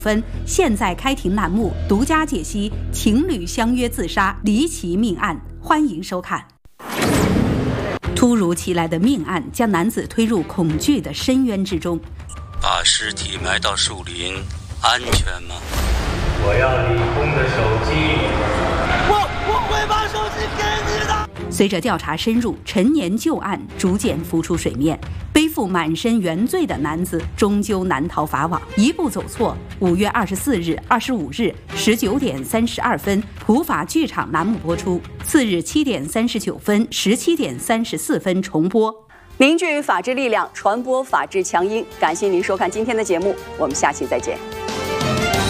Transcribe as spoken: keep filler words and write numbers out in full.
分现在开庭栏目独家解析情侣相约自杀离奇命案，欢迎收看。突如其来的命案将男子推入恐惧的深渊之中。 把尸体埋到树林，安全吗？ 我要李工的手机。 我我会把手机给你的。 随着调查深入，陈年旧案逐渐浮出水面，背负满身原罪的男子终究难逃法网，一步走错。五月二十四日、二十五日十九点三十二分，普法剧场栏目播出；次日七点三十九分、十七点三十四分重播。 凝聚法治力量，传播法治强音。感谢您收看今天的节目，我们下期再见。